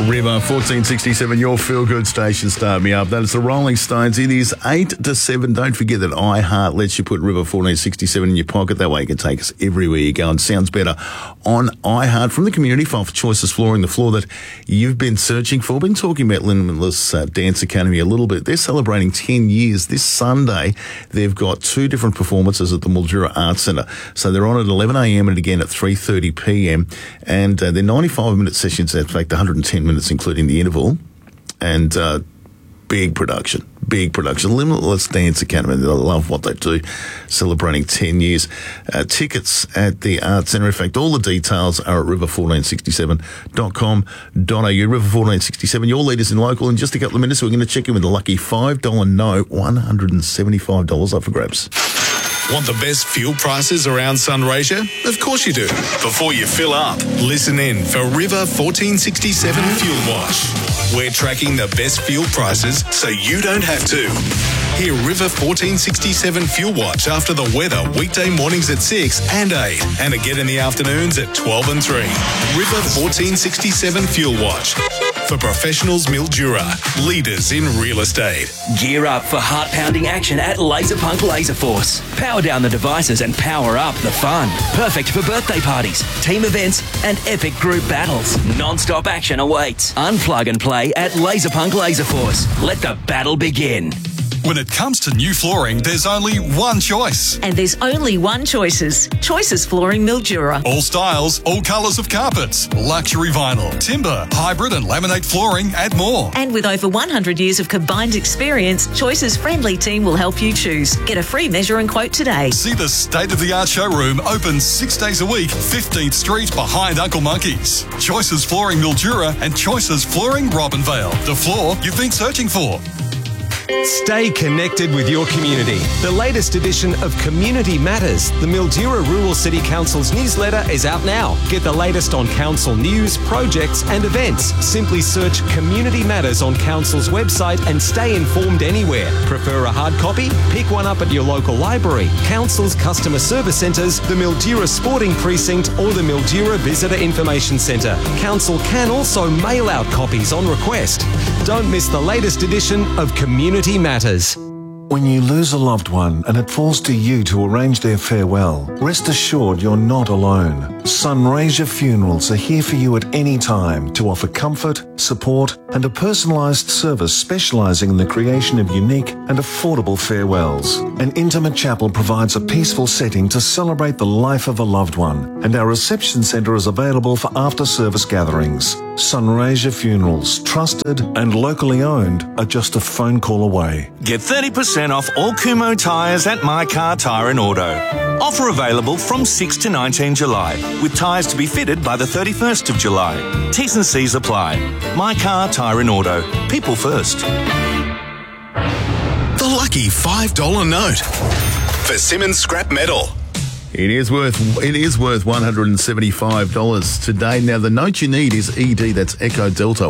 River 1467, your feel-good station. Start me up. That is the Rolling Stones. It is 8 to 7. Don't forget that iHeart lets you put River 1467 in your pocket. That way you can take us everywhere you go and sounds better on iHeart. From the community file for Choices Flooring, the floor that you've been searching for. Been talking about Limitless Dance Academy a little bit. They're celebrating 10 years. This Sunday, they've got two different performances at the Mildura Arts Centre. So they're on at 11 a.m. and again at 3:30 p.m. And they're 95-minute sessions, in fact 110 minutes including the interval, and big production. Limitless Dance Academy, I love what they do, celebrating 10 years. Tickets at the Arts Centre. In fact, all the details are at river1467.com.au. River 1467, your leaders in local. In just a couple of minutes, we're going to check in with a lucky $5 note, $175 up for grabs. Want the best fuel prices around Sunraysia? Of course you do. Before you fill up, listen in for River 1467 Fuel Watch. We're tracking the best fuel prices so you don't have to. Hear River 1467 Fuel Watch after the weather weekday mornings at 6 and 8 and again in the afternoons at 12 and 3. River 1467 Fuel Watch. For professionals, Mildura, leaders in real estate. Gear up for heart-pounding action at Laserpunk Laser Force. Power down the devices and power up the fun. Perfect for birthday parties, team events, and epic group battles. Non-stop action awaits. Unplug and play at Laserpunk Laser Force. Let the battle begin. When it comes to new flooring, there's only one choice. And there's only one Choices. Choices Flooring Mildura. All styles, all colours of carpets, luxury vinyl, timber, hybrid and laminate flooring and more. And with over 100 years of combined experience, Choices' friendly team will help you choose. Get a free measure and quote today. See the state-of-the-art showroom open 6 days a week, 15th Street behind Uncle Monkey's. Choices Flooring Mildura and Choices Flooring Robinvale. The floor you've been searching for. Stay connected with your community. The latest edition of Community Matters, the Mildura Rural City Council's newsletter, is out now. Get the latest on council news, projects and events. Simply search Community Matters on council's website and stay informed anywhere. Prefer a hard copy? Pick one up at your local library, council's customer service centres, the Mildura Sporting Precinct or the Mildura Visitor Information Centre. Council can also mail out copies on request. Don't miss the latest edition of Community Matters. When you lose a loved one and it falls to you to arrange their farewell, rest assured you're not alone. Sunraysia Funerals are here for you at any time to offer comfort, support and a personalised service specialising in the creation of unique and affordable farewells. An intimate chapel provides a peaceful setting to celebrate the life of a loved one, and our reception centre is available for after-service gatherings. Sunraysia Funerals, trusted and locally owned, are just a phone call away. Get 30% off all Kumho tyres at My Car Tyre and Auto. Offer available from 6 to 19 July, with tyres to be fitted by the 31st of July. T's and C's apply. My Car Tyre and Auto. People first. The lucky $5 note for Simmons Scrap Metal. It is worth $175 today. Now, the note you need is ED, that's Echo Delta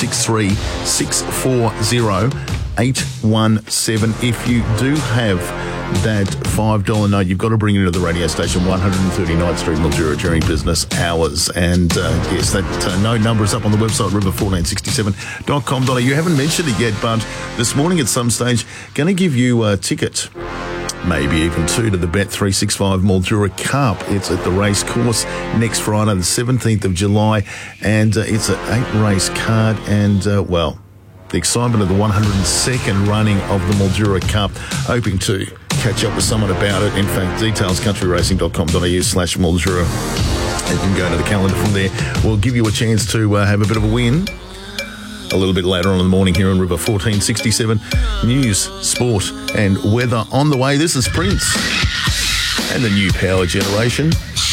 163-640-817. If you do have that $5 note, you've got to bring it into the radio station, 139th Street, Mildura, during business hours. And yes, that note number is up on the website, river1467.com.au. You haven't mentioned it yet, but this morning at some stage, going to give you a ticket, maybe even two, to the Bet365 Mildura Cup. It's at the race course next Friday, the 17th of July, and it's an 8-race card, and, well, the excitement of the 102nd running of the Mildura Cup. Hoping to catch up with someone about it. In fact, details, countryracing.com.au/Mildura. You can go to the calendar from there. We'll give you a chance to have a bit of a win a little bit later on in the morning here on River 1467. News, sport and weather on the way. This is Prince and the new power generation.